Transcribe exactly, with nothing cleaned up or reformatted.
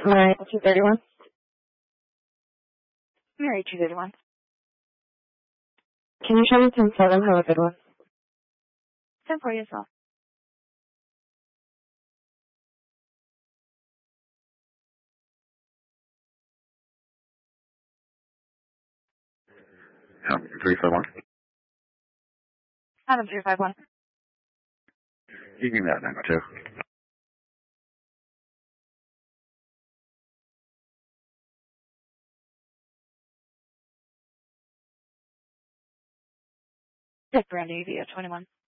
Mary, two thirty-one. Mary, two thirty-one. Can you show me ten seven? Have a good one. ten for you as well. Um, three five one. Adam, three five one. You can give me that number too. Dick Brandy, V O twenty-one.